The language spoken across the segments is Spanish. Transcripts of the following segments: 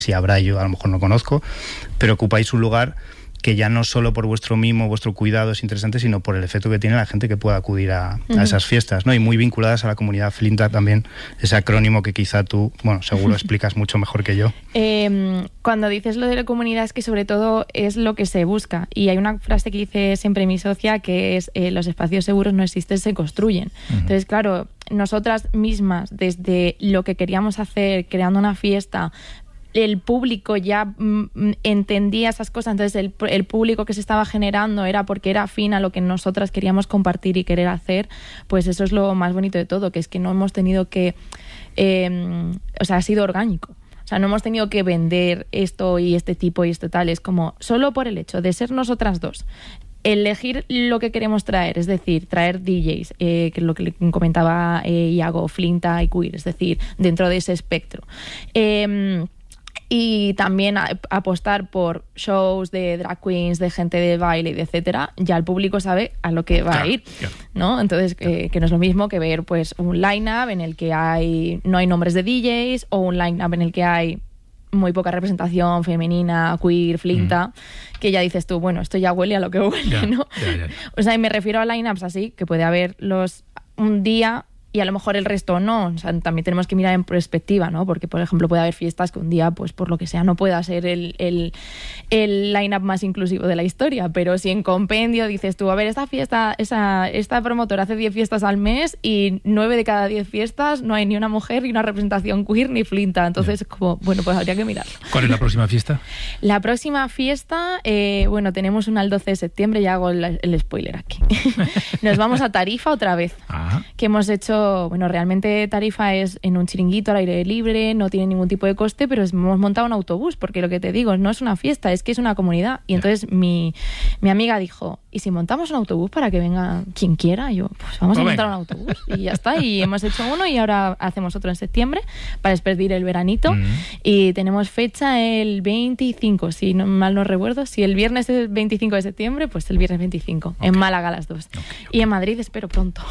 si habrá, yo a lo mejor no conozco, pero ocupáis un lugar que ya no solo por vuestro mimo, vuestro cuidado es interesante, sino por el efecto que tiene la gente que pueda acudir a esas fiestas, ¿no? Y muy vinculadas a la comunidad Flinta también, ese acrónimo que quizá tú, bueno, seguro explicas mucho mejor que yo. Cuando dices lo de la comunidad es que sobre todo es lo que se busca. Y hay una frase que dice siempre mi socia que es los espacios seguros no existen, se construyen. Entonces, claro, nosotras mismas, desde lo que queríamos hacer, creando una fiesta, el público ya entendía esas cosas, entonces el público que se estaba generando era porque era afín a lo que nosotras queríamos compartir y querer hacer, pues eso es lo más bonito de todo, que es que no hemos tenido que, ha sido orgánico. O sea, no hemos tenido que vender esto y este tipo y esto tal, es como solo por el hecho de ser nosotras dos, elegir lo que queremos traer, es decir, traer DJs, que es lo que le comentaba Iago, Flinta y Queer, es decir, dentro de ese espectro. Y también apostar por shows de drag queens, de gente de baile, etcétera, ya el público sabe a lo que va a ir, ¿no? Entonces, que no es lo mismo que ver pues un line-up en el que no hay nombres de DJs, o un line-up en el que hay muy poca representación femenina, queer, Flinta, que ya dices tú, bueno, esto ya huele a lo que huele, ¿no? O sea, y me refiero a line-ups así, que puede haber un día y a lo mejor el resto no. O sea, también tenemos que mirar en perspectiva, ¿no? Porque, por ejemplo, puede haber fiestas que un día, pues por lo que sea, no pueda ser el line-up más inclusivo de la historia, pero si en compendio dices tú, a ver, esta fiesta, esta promotora hace 10 fiestas al mes y 9 de cada 10 fiestas no hay ni una mujer, ni una representación queer, ni Flinta. Entonces, como, bueno, pues habría que mirarlo. ¿Cuál es la próxima fiesta? La próxima fiesta, tenemos una el 12 de septiembre, ya hago el spoiler aquí. Nos vamos a Tarifa otra vez, que hemos hecho. Bueno, realmente Tarifa es en un chiringuito al aire libre, no tiene ningún tipo de coste, pero hemos montado un autobús, porque lo que te digo, no es una fiesta, es que es una comunidad. Y entonces mi amiga dijo, ¿y si montamos un autobús para que venga quien quiera? Y yo, pues vamos a montar un autobús. Y ya está, y hemos hecho uno y ahora hacemos otro en septiembre para despedir el veranito. Y tenemos fecha el 25, si no, mal no recuerdo. Si el viernes es el 25 de septiembre, pues el viernes 25, en Málaga las dos. Y en Madrid espero pronto.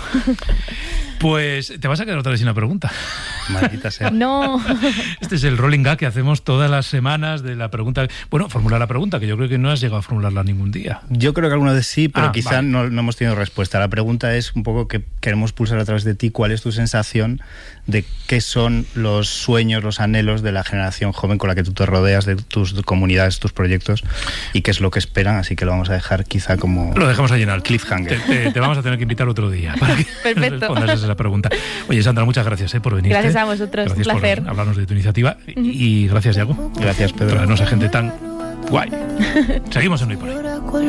Pues te vas a quedar otra vez sin una pregunta. Maldita sea. No. Este es el rolling gag que hacemos todas las semanas de la pregunta. Bueno, formular la pregunta, que yo creo que no has llegado a formularla ningún día. Yo creo que alguna vez sí, pero quizá no hemos tenido respuesta. La pregunta es un poco que queremos pulsar a través de ti. ¿Cuál es tu sensación de qué son los sueños, los anhelos de la generación joven con la que tú te rodeas, de tus comunidades, tus proyectos, y qué es lo que esperan? Así que lo vamos a dejar quizá como... Lo dejamos ahí en el cliffhanger. Te vamos a tener que invitar otro día para que respondas esa pregunta. Oye, Sandra, muchas gracias por venir. Gracias a vosotros, gracias un placer. Por hablarnos de tu iniciativa. Y gracias, Iago. Gracias, Pedro. Traernos a gente tan guay. Seguimos en Hoy por Hoy.